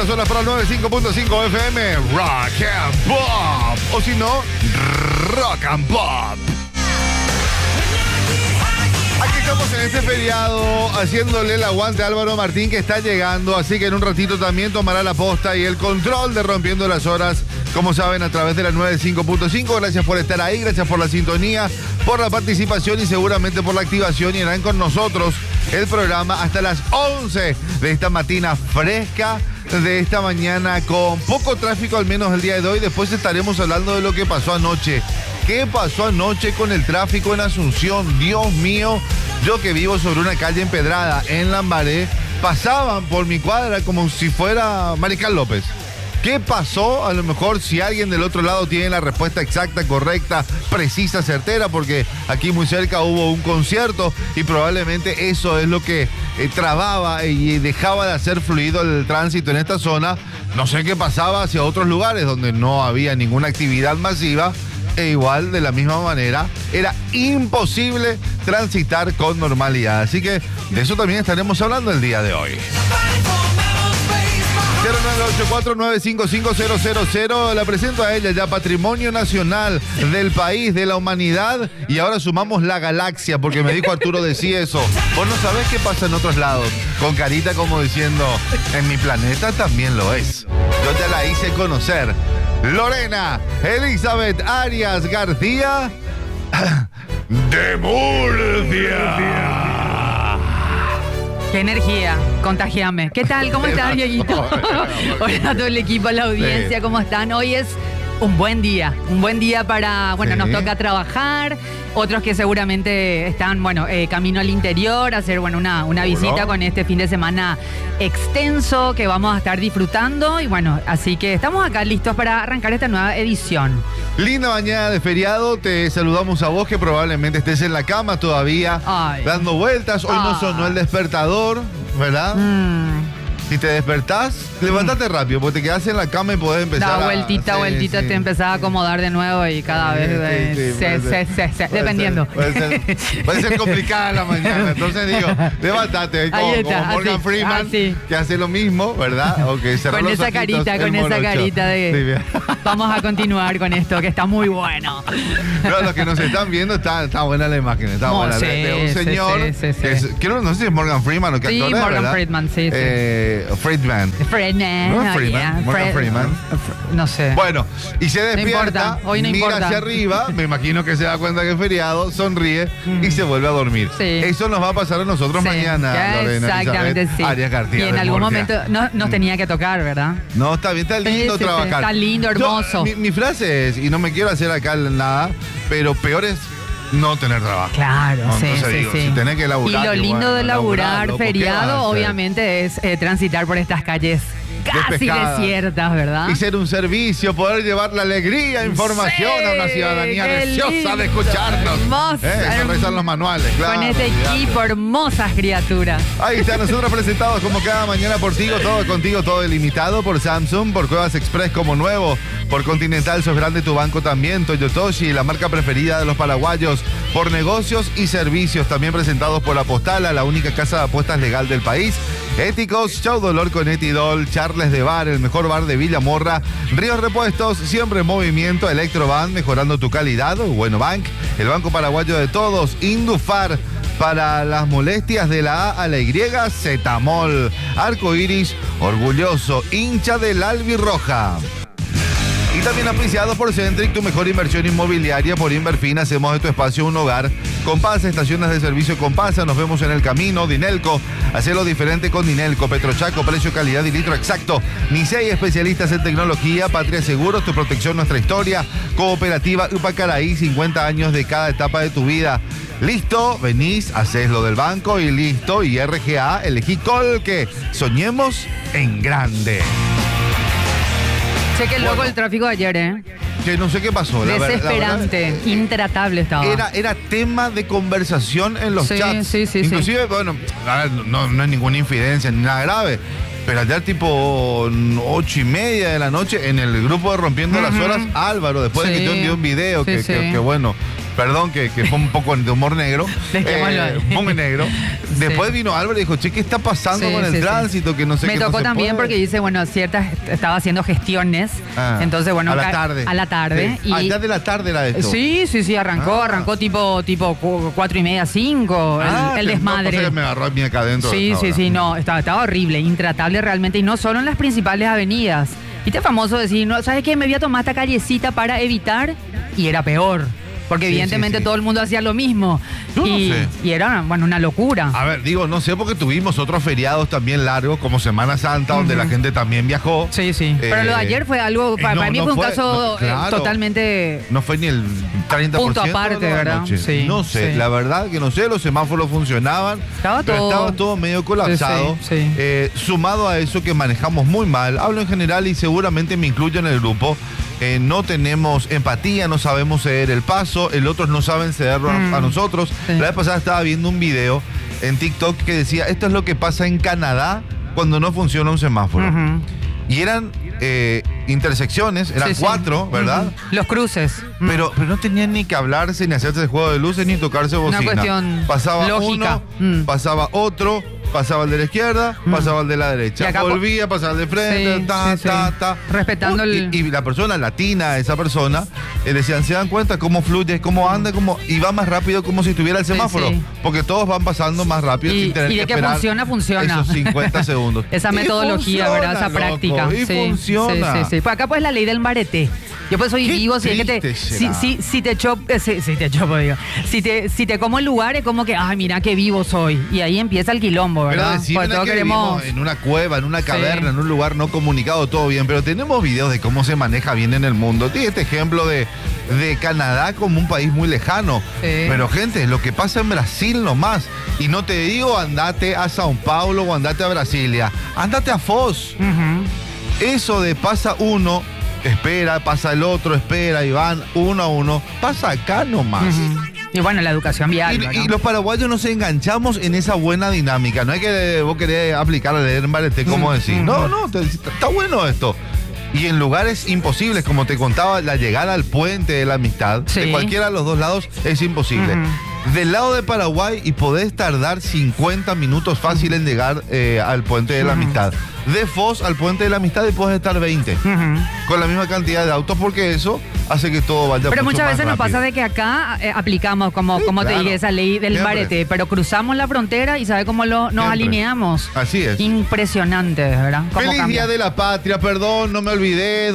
2 horas para el 95.5 FM, Rock and Pop. O si no, Rock and Pop. Aquí estamos en este feriado haciéndole el aguante a Álvaro Martín, que está llegando, así que en un ratito también tomará la posta y el control de Rompiendo las Horas, como saben, a través de la 95.5. Gracias por estar ahí, gracias por la sintonía, por la participación y seguramente por la activación. Y harán con nosotros el programa hasta las 11 de esta matina fresca, de esta mañana con poco tráfico, al menos el día de hoy. Después estaremos hablando de lo que pasó anoche. ¿Qué pasó anoche con el tráfico en Asunción? Dios mío, yo que vivo sobre una calle empedrada en Lambaré, pasaban por mi cuadra como si fuera Mariscal López. ¿Qué pasó? A lo mejor si alguien del otro lado tiene la respuesta exacta, correcta, precisa, certera, porque aquí muy cerca hubo un concierto y probablemente eso es lo que trababa y dejaba de hacer fluido el tránsito en esta zona. No sé qué pasaba hacia otros lugares donde no había ninguna actividad masiva. E igual, de la misma manera, era imposible transitar con normalidad. Así que de eso también estaremos hablando el día de hoy. 0984-955-000. La presento a ella, ya patrimonio nacional del país, de la humanidad. Y ahora sumamos la galaxia, porque me dijo Arturo, decía eso. Vos no sabés qué pasa en otros lados. Con carita como diciendo, en mi planeta también lo es. Yo ya la hice conocer. Lorena Elizabeth Arias García de Murcia. ¡Qué energía! Contagiame. ¿Qué tal? ¿Cómo estás, Dieguito? Hola a todo el equipo, a la audiencia, ¿cómo están? Hoy es un buen día para, nos toca trabajar, otros que seguramente están, camino al interior, hacer, una visita con este fin de semana extenso que vamos a estar disfrutando y así que estamos acá listos para arrancar esta nueva edición. Linda mañana de feriado, te saludamos a vos que probablemente estés en la cama todavía, dando vueltas, hoy no sonó el despertador, ¿verdad? Si te despertás, levántate rápido, porque te quedás en la cama y podés empezar vueltita, te empezás a acomodar de nuevo y cada vez dependiendo. Puede ser complicada la mañana, entonces digo, levántate, como Morgan Freeman, que hace lo mismo, ¿verdad? Okay, con esa carita de vamos a continuar con esto, que está muy bueno. No, los que nos están viendo, está buena la imagen, está buena. De un señor, no sé si es Morgan Freeman o qué actor es, ¿verdad? Morgan Friedman, Friedman. ¿No? Freeman. Morgan Freeman. No sé. Bueno, y se despierta, hoy no mira importa. hacia arriba, me imagino que se da cuenta que es feriado, sonríe y se vuelve a dormir. Sí. Eso nos va a pasar a nosotros mañana, Lorena. Exactamente, Elizabeth Arias García. Y en algún momento nos tenía que tocar, ¿verdad? No, está bien, está lindo trabajar. Está lindo, hermoso. Mi frase es, y no me quiero hacer acá nada, pero peor es no tener trabajo. Claro, no, entonces digo, si tenés que laburar. Y lo lindo de laburar feriado, obviamente, es transitar por estas calles casi desiertas, ¿verdad? Y ser un servicio, poder llevar la alegría, información a una ciudadanía deseosa de escucharnos. Eso rezan los manuales, claro. Con este equipo, hermosas criaturas. Ahí está, nosotros presentados como cada mañana por Tigo, todo contigo, todo ilimitado, por Samsung, por Cuevas Express como nuevo, por Continental, sos grande tu banco también, Toyotoshi, la marca preferida de los paraguayos, por negocios y servicios, también presentados por Apostala, la única casa de apuestas legal del país. Éticos, Show Dolor con Etidol, Charles de Bar, el mejor bar de Villa Morra, Ríos Repuestos, siempre en movimiento, Electroban, mejorando tu calidad, Bueno Bank, el banco paraguayo de todos, Indufar, para las molestias de la A a la Y, Cetamol, Arco Iris, orgulloso, hincha del albirroja. Y también auspiciado por Centric, tu mejor inversión inmobiliaria. Por Inverfin hacemos de tu espacio un hogar. Compasa, estaciones de servicio Compasa, nos vemos en el camino. Dinelco, hacelo diferente con Dinelco. Petrochaco, precio, calidad y litro exacto. Nisei, especialistas en tecnología. Patria Seguros, tu protección, nuestra historia. Cooperativa Upacaraí, 50 años de cada etapa de tu vida. Listo, venís, haces lo del banco y listo. Y RGA, elegí Colque. Soñemos en grande. Sé que loco el tráfico de ayer, Que no sé qué pasó. Desesperante, intratable estaba. Era tema de conversación en los chats. Sí. Inclusive, no es ninguna infidencia ni nada grave. Pero ayer tipo 8:30 de la noche en el grupo de Rompiendo las Horas, Álvaro, después de que yo envié un video que Perdón, que fue un poco de humor negro. Muy negro. Después vino Álvaro y dijo, che, ¿qué está pasando con el tránsito? Que no sé qué. Me tocó también porque dice, bueno, estaba haciendo gestiones. Entonces, bueno. A la tarde. A la tarde. Sí. Ya de la tarde era esto. Sí, arrancó tipo 4:30, 5, el desmadre. No, me agarró a mí acá adentro. Sí, no, estaba horrible, intratable realmente, y no solo en las principales avenidas. ¿Viste famoso decir, no, ¿sabes qué? Me voy a tomar esta callecita para evitar, y era peor. Porque evidentemente todo el mundo hacía lo mismo. Yo no sé. Y era, bueno, una locura. A ver, no sé, porque tuvimos otros feriados también largos, como Semana Santa, donde la gente también viajó. Sí. Pero lo de ayer fue algo, para mí fue un caso totalmente... No fue ni el 30%. Punto aparte, ¿verdad? Sí, no sé, la verdad que no sé, los semáforos funcionaban. Estaba todo medio colapsado. Sumado a eso que manejamos muy mal, hablo en general y seguramente me incluyo en el grupo. No tenemos empatía, no sabemos ceder el paso, el otros no saben cederlo a nosotros. La vez pasada estaba viendo un video en TikTok que decía, esto es lo que pasa en Canadá cuando no funciona un semáforo. Y eran intersecciones, eran 4, ¿verdad? Los cruces. Pero no tenían ni que hablarse, ni hacerse el juego de luces, ni tocarse bocina. Una cuestión pasaba lógica. Pasaba otro, pasaba el de la izquierda, pasaba el de la derecha. Volvía, pasaba el de frente, respetando y la persona latina, esa persona, decían, ¿se dan cuenta cómo fluye, cómo anda, y va más rápido como si tuviera el semáforo? Porque todos van pasando más rápido sin tener que esperar. Y de que funciona. Esos 50 segundos. Esa metodología, ¿verdad? Esa práctica. Y funciona. Pues acá pues la ley del mbarete. Yo pues soy vivo, si es que si te chopo, digo. Si te como el lugar es como que, ay, mira qué vivo soy. Y ahí empieza el quilombo, ¿verdad? Pero decime que vivimos en una cueva, en una caverna, en un lugar no comunicado, todo bien, pero tenemos videos de cómo se maneja bien en el mundo. Tiene este ejemplo de Canadá como un país muy lejano. Pero gente, lo que pasa en Brasil nomás. Y no te digo andate a Sao Paulo o andate a Brasilia. Andate a Foz. Eso de pasa uno, espera, pasa el otro, espera, y van uno a uno, pasa acá nomás. Y bueno, la educación vial. Y los paraguayos nos enganchamos en esa buena dinámica. No es que vos querés aplicar a leer en barete, como decís. No, está bueno esto. Y en lugares imposibles, como te contaba, la llegada al puente de la amistad, de cualquiera de los dos lados, es imposible. Del lado de Paraguay, y podés tardar 50 minutos fácil en llegar al puente de la amistad. De Foz al puente de la amistad y podés estar 20. Con la misma cantidad de autos, porque eso hace que todo vaya Pero mucho muchas más veces rápido. nos pasa de que acá aplicamos, como te dije, esa ley del barete, pero cruzamos la frontera y ¿sabe cómo nos alineamos? Así es. Impresionante, ¿verdad? Feliz Día de la Patria, perdón, no me olvidé,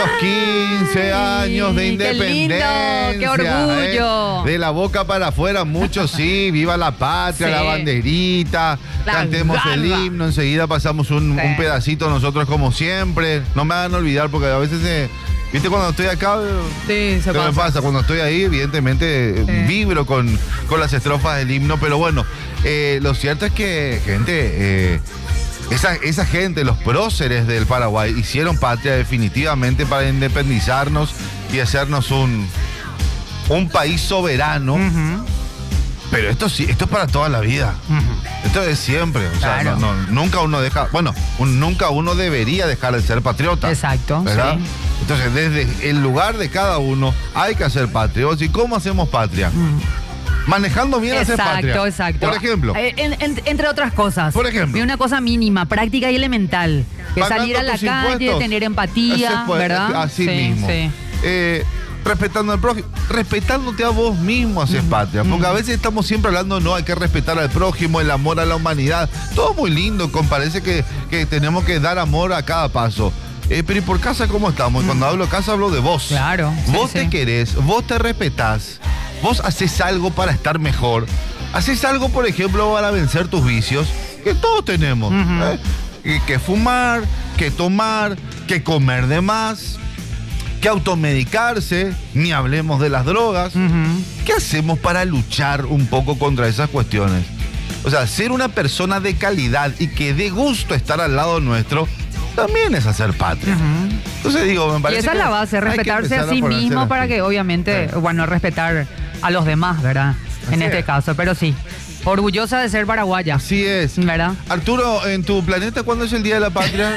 215 años de independencia. ¡Qué lindo! ¡Qué orgullo! De la boca para afuera, muchos sí, viva la patria, la banderita, cantemos el himno, enseguida pasamos un pedacito nosotros como siempre. No me hagan olvidar porque a veces ¿viste cuando estoy acá? Sí, se pasa. Cuando estoy ahí, evidentemente vibro con las estrofas del himno, pero bueno, lo cierto es que, gente, esa gente, los próceres del Paraguay, hicieron patria definitivamente para independizarnos y hacernos un país soberano. Pero esto es para toda la vida. Esto es siempre. O sea, nunca uno deja. Bueno, nunca uno debería dejar de ser patriota. Exacto. ¿Verdad? Sí. Entonces, desde el lugar de cada uno hay que hacer patria. ¿Y cómo hacemos patria? Manejando bien hacer patria. Exacto. Por ejemplo. Entre otras cosas. Por ejemplo. Y una cosa mínima, práctica y elemental. Que salir a la calle, tener empatía, ¿verdad? Así mismo. Sí. Respetando al prójimo, respetándote a vos mismo haces patria, porque a veces estamos siempre hablando, no, hay que respetar al prójimo, el amor a la humanidad, todo muy lindo, parece que tenemos que dar amor a cada paso. Pero ¿y por casa cómo estamos? Cuando hablo de casa hablo de vos. Claro. Vos te querés, vos te respetás, vos haces algo para estar mejor, haces algo, por ejemplo, para vencer tus vicios, que todos tenemos. Que fumar, que tomar, que comer de más, que automedicarse, ni hablemos de las drogas. ¿Qué hacemos para luchar un poco contra esas cuestiones? O sea, ser una persona de calidad y que dé gusto estar al lado nuestro, también es hacer patria. Entonces digo, me parece y esa es la base, respetarse a sí mismo para que obviamente, bueno, respetar a los demás, ¿verdad? En este caso, pero sí. Orgullosa de ser paraguaya. Así es. ¿Verdad? Arturo, en tu planeta, ¿cuándo es el Día de la Patria?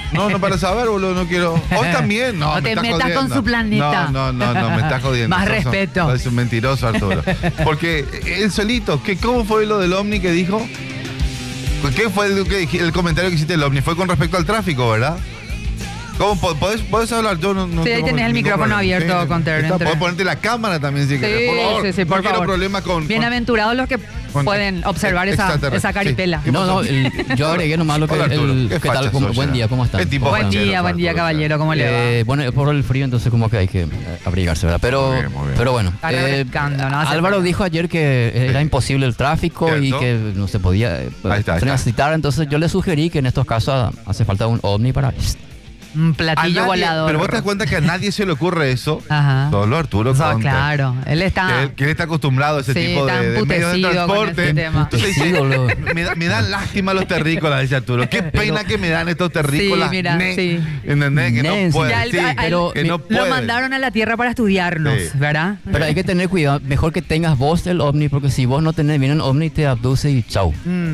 No, para saber, boludo, no quiero. Hoy también, no. No te metas jodiendo. con su planeta. No, me estás jodiendo. Más respeto. Es un mentiroso, Arturo. Porque él solito, ¿cómo fue lo del Omni que dijo? ¿Qué fue el comentario que hiciste del Omni? Fue con respecto al tráfico, ¿verdad? ¿Cómo podés hablar? Yo no sí, ahí tenés el micrófono abierto, sí, con Podés ponerte la cámara también si querés. Por favor. Sí, por no favor. quiero problemas con... Bienaventurados los que pueden observar esa caripela. Sí. No, yo agregué nomás lo que... Hola, Arturo. ¿Qué tal? facha sos, Buen día, ¿cómo están? Buen día, caballero, ¿cómo le va? Bueno, por el frío, entonces como que hay que abrigarse, ¿verdad? Pero, Muy bien. pero bueno, Está refrescando, ¿no? Álvaro dijo ayer que era imposible el tráfico y ¿Cierto? que no se podía transitar, entonces yo le sugerí que en estos casos hace falta un ovni para... Un platillo volador. Pero vos te das cuenta que a nadie se le ocurre eso. Ajá. Solo Arturo Conte. Claro, él está... Que él está acostumbrado a ese tipo de medios de transporte. Entonces dice, me dan lástima los terrícolas, dice Arturo. Qué pena que me dan estos terrícolas. Sí, mira, sí. ¿Entendés? Que no pueden. pero que no lo pueden. mandaron a la Tierra para estudiarnos, Sí. ¿verdad? Pero hay que tener cuidado, mejor que tengas vos el ovni, porque si vos no tenés, viene un ovni, te abduce y chau.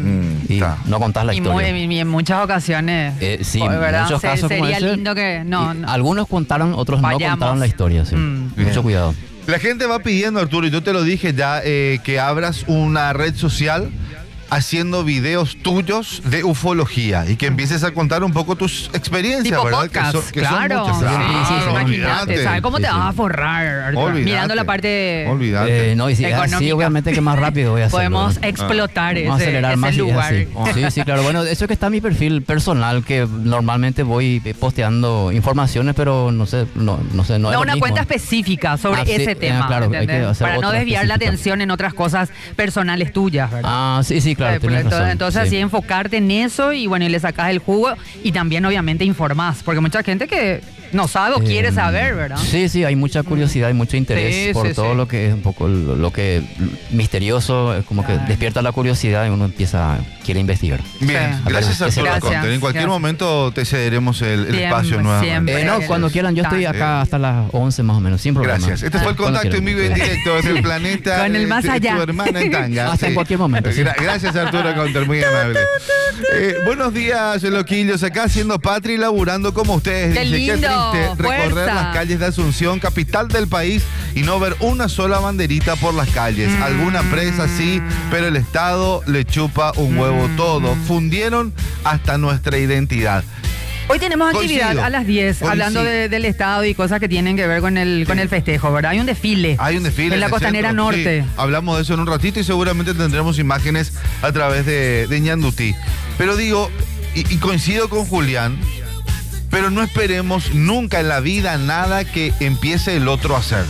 Y Está. no contás la historia. Y en muchas ocasiones, Sí, en ¿verdad? muchos casos como sería ese, lindo que... No. Algunos contaron, otros no Vayamos. contaron la historia, sí. Mucho cuidado. La gente va pidiendo, Arturo, y yo te lo dije ya, que abras una red social haciendo videos tuyos de ufología y que empieces a contar un poco tus experiencias, Tipo ¿verdad? podcast, que son claro. muchas. Sí, imagínate, olvídate. ¿sabes cómo te vas a forrar? Arturo? Olvídate. Mirando la parte... Olvídate. No, y si es así, económica. obviamente que más rápido voy a hacerlo. Podemos ¿no? explotar Vamos a acelerar ese más lugar. y es así. Sí, claro. Bueno, eso que está en mi perfil personal, que normalmente voy posteando informaciones, pero no sé, no es No, lo una mismo. cuenta específica sobre Sí, ese tema, claro, hay que ¿entendés? hacer Para no otra desviar la específica. atención en otras cosas personales tuyas, ¿verdad? Ah, sí, claro, tienes razón. Entonces sí. así enfocarte en eso y bueno, y le sacás el jugo y también obviamente informás, porque mucha gente que no sabe o quiere saber, ¿verdad? Sí, hay mucha curiosidad, hay mucho interés Sí, por sí, todo sí. lo que es un poco lo que misterioso, es como que despierta la curiosidad y uno quiere investigar. Bien, Sí. gracias Arturo Gracias, Conte. En cualquier gracias. momento te cederemos el Siempre, espacio nuevamente. siempre. No, cuando quieran, yo estoy acá hasta las 11 más o menos, sin problema. Gracias. Este fue el Cuando contacto en quieran. vivo y en directo desde el planeta. Con el más allá. Tu hermana en tanga. Hasta en cualquier momento, sí. Gracias Arturo Conte, muy amable. Buenos días, loquillos. Acá haciendo patria y laburando como ustedes. Qué Dice, lindo, qué triste recorrer fuerza. las calles de Asunción, capital del país, y no ver una sola banderita por las calles. Alguna empresa sí, pero el Estado le chupa un huevo todo. Fundieron hasta nuestra identidad. Hoy tenemos actividad Coincido. a las 10, Coincido. hablando del Estado y cosas que tienen que ver con el festejo, ¿verdad? Hay un desfile. Hay un desfile en la el Costanera centro. Norte. Sí, hablamos de eso en un ratito y seguramente tendremos imágenes a través de Ñandutí. Pero digo, y coincido con Julián, pero no esperemos nunca en la vida nada que empiece el otro a hacer.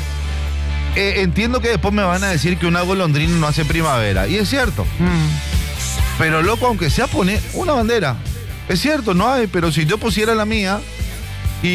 Entiendo que después me van a decir que una golondrina no hace primavera, y es cierto. Pero loco, aunque sea poner una bandera. Es cierto, no hay, pero si yo pusiera la mía,